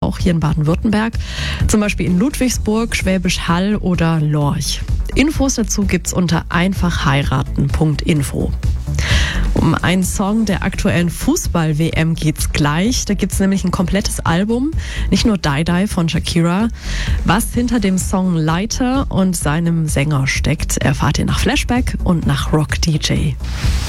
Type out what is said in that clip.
auch hier in Baden-Württemberg, zum Beispiel in Ludwigsburg, Schwäbisch Hall oder Lorch. Infos dazu gibt's unter einfachheiraten.info. Um einen Song der aktuellen Fußball-WM geht's gleich. Da gibt's nämlich ein komplettes Album, nicht nur Die Die von Shakira. Was hinter dem Song Lighter und seinem Sänger steckt, erfahrt ihr nach Flashback und nach Rock DJ.